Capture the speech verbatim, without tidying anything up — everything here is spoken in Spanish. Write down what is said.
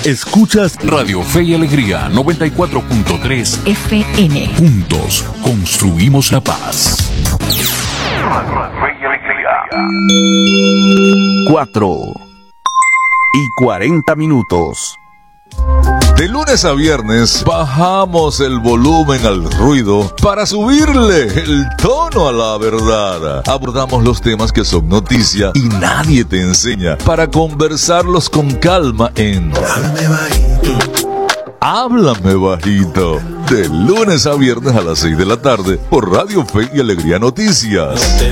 Escuchas Radio Fe y Alegría noventa y cuatro punto tres F M. Juntos construimos la paz. Cuatro y cuarenta minutos. De lunes a viernes bajamos el volumen al ruido para subirle el tono a la verdad. Abordamos los temas que son noticia y nadie te enseña para conversarlos con calma en Háblame Bajito. Háblame Bajito. De lunes a viernes a las seis de la tarde por Radio Fe y Alegría Noticias.